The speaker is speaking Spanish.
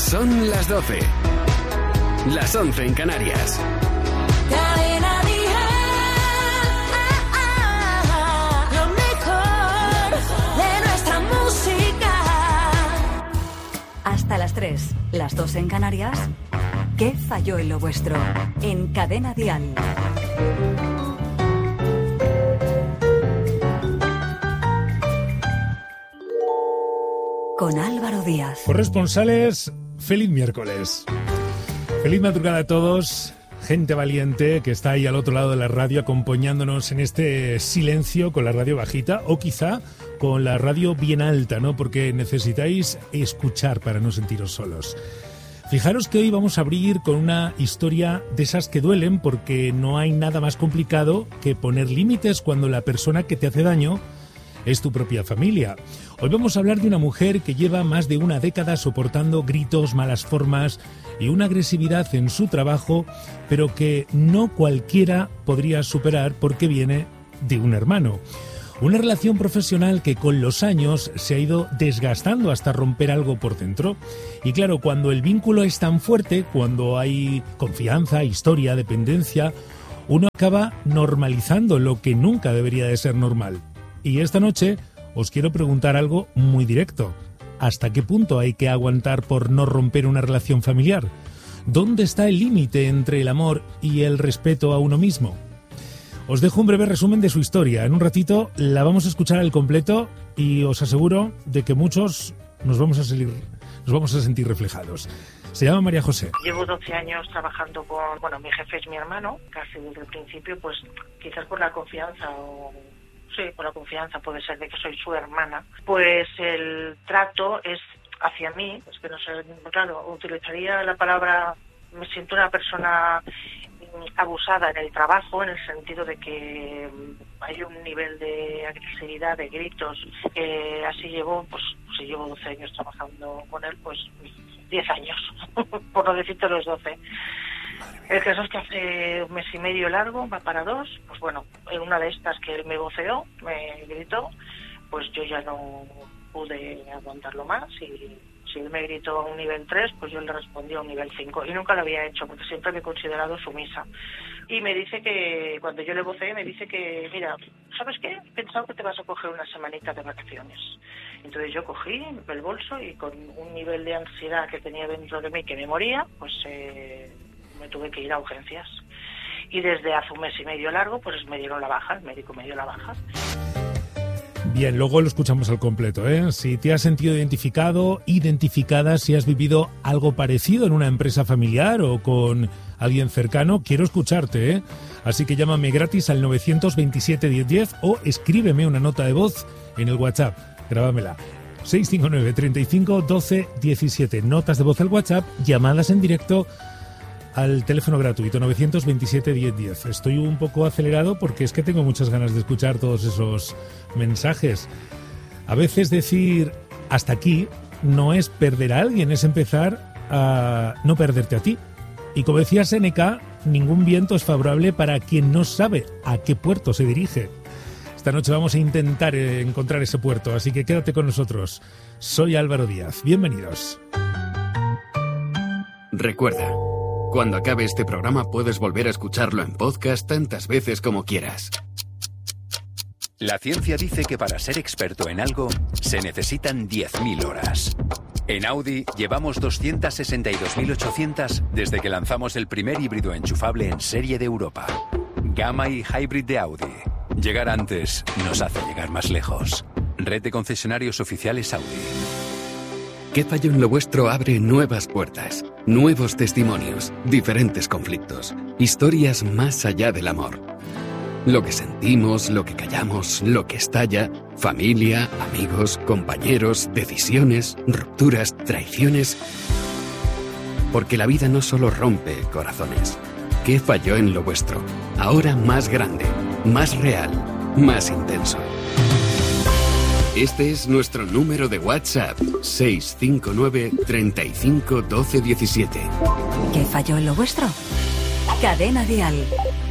Son las 12. Las 11 en Canarias. Cadena Dial, lo mejor de nuestra música. Hasta las 3, las 2 en Canarias. ¿Qué falló en lo vuestro? En Cadena Dial. Con Álvaro Díaz. Corresponsales, feliz miércoles. Feliz madrugada a todos. Gente valiente que está ahí al otro lado de la radio acompañándonos en este silencio con la radio bajita o quizá con la radio bien alta, ¿no? Porque necesitáis escuchar para no sentiros solos. Fijaros que hoy vamos a abrir con una historia de esas que duelen porque no hay nada más complicado que poner límites cuando la persona que te hace daño es tu propia familia. Hoy vamos a hablar de una mujer que lleva más de una década soportando gritos, malas formas y una agresividad en su trabajo, pero que no cualquiera podría superar porque viene de un hermano. Una relación profesional que con los años se ha ido desgastando hasta romper algo por dentro. Y claro, cuando el vínculo es tan fuerte, cuando hay confianza, historia, dependencia, uno acaba normalizando lo que nunca debería de ser normal. Y esta noche os quiero preguntar algo muy directo. ¿Hasta qué punto hay que aguantar por no romper una relación familiar? ¿Dónde está el límite entre el amor y el respeto a uno mismo? Os dejo un breve resumen de su historia. En un ratito la vamos a escuchar al completo y os aseguro de que muchos nos vamos a sentir reflejados. Se llama María José. Llevo 12 años trabajando con... mi jefe es mi hermano, casi desde el principio, pues quizás por la confianza o... Sí, por la confianza, puede ser de que soy su hermana, pues el trato es hacia mí, es que no sé, claro, utilizaría la palabra, me siento una persona abusada en el trabajo, en el sentido de que hay un nivel de agresividad, de gritos, así llevo, pues si llevo 12 años trabajando con él, pues 10 años, por no decirte los 12. El caso es que hace un mes y medio largo, va para 2, pues bueno, en una de estas que él me voceó, me gritó, pues yo ya no pude aguantarlo más y si él me gritó a un nivel 3, pues yo le respondí a un nivel 5 y nunca lo había hecho porque siempre me he considerado sumisa. Y me dice que, cuando yo le voceé, me dice que, mira, ¿sabes qué? He pensado que te vas a coger una semanita de vacaciones. Entonces yo cogí el bolso y con un nivel de ansiedad que tenía dentro de mí que me moría, pues... me tuve que ir a urgencias. Y desde hace un mes y medio largo, pues me dieron la baja, el médico me dio la baja. Bien, luego lo escuchamos al completo, ¿eh? Si te has sentido identificado, identificada, si has vivido algo parecido en una empresa familiar o con alguien cercano, quiero escucharte, ¿eh? Así que llámame gratis al 927 1010 o escríbeme una nota de voz en el WhatsApp. Grábamela. 659 35 12 17. Notas de voz al WhatsApp, llamadas en directo al teléfono gratuito 927 1010. Estoy un poco acelerado porque es que tengo muchas ganas de escuchar todos esos mensajes. A veces decir hasta aquí no es perder a alguien, es empezar a no perderte a ti. Y como decía Séneca, ningún viento es favorable para quien no sabe a qué puerto se dirige. Esta noche vamos a intentar encontrar ese puerto, así que quédate con nosotros. Soy Álvaro Díaz. Bienvenidos. Recuerda, cuando acabe este programa puedes volver a escucharlo en podcast tantas veces como quieras. La ciencia dice que para ser experto en algo se necesitan 10.000 horas. En Audi llevamos 262.800 desde que lanzamos el primer híbrido enchufable en serie de Europa. Gamma y Hybrid de Audi. Llegar antes nos hace llegar más lejos. Red de concesionarios oficiales Audi. ¿Qué falló en lo vuestro? Abre nuevas puertas, nuevos testimonios, diferentes conflictos, historias más allá del amor. Lo que sentimos, lo que callamos, lo que estalla, familia, amigos, compañeros, decisiones, rupturas, traiciones. Porque la vida no solo rompe corazones. ¿Qué falló en lo vuestro? Ahora más grande, más real, más intenso. Este es nuestro número de WhatsApp, 659 35 12 17. ¿Qué falló en lo vuestro? Cadena Dial.